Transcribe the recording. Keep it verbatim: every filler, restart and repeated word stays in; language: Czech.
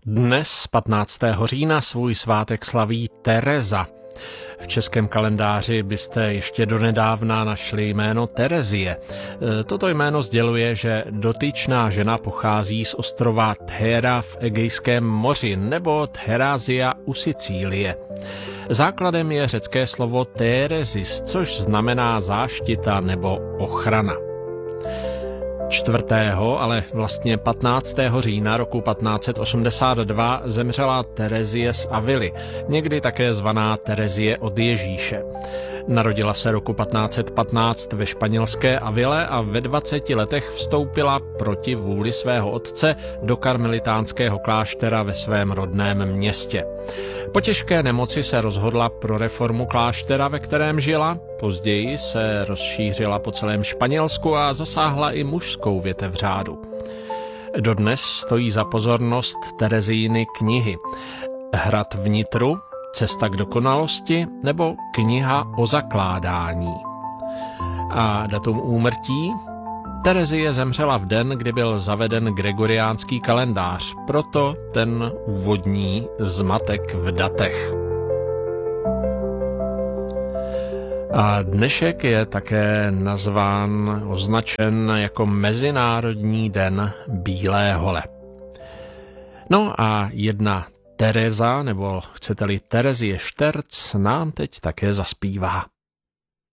Dnes, patnáctého října, svůj svátek slaví Tereza. V českém kalendáři byste ještě donedávna našli jméno Terezie. Toto jméno sděluje, že dotyčná žena pochází z ostrova Thera v Egejském moři nebo Therázia u Sicílie. Základem je řecké slovo Therezis, což znamená záštita nebo ochrana. čtvrtého, ale vlastně patnáctého října roku patnáct set osmdesát dva zemřela Terezie z Avily, někdy také zvaná Terezie od Ježíše. Narodila se roku patnáct set patnáct ve španělské Avile a ve dvaceti letech vstoupila proti vůli svého otce do karmelitánského kláštera ve svém rodném městě. Po těžké nemoci se rozhodla pro reformu kláštera, ve kterém žila. Později se rozšířila po celém Španělsku a zasáhla i mužskou větev řádu. Dodnes stojí za pozornost Terezíny knihy Hrad vnitru, Cesta k dokonalosti nebo Kniha o zakládání. A datum úmrtí? Terezie zemřela v den, kdy byl zaveden gregoriánský kalendář, proto ten úvodní zmatek v datech. A dnešek je také nazván, označen jako Mezinárodní den bílé hole. No a jedna Tereza, nebo chcete-li Terezie Šterc, nám teď také zaspívá.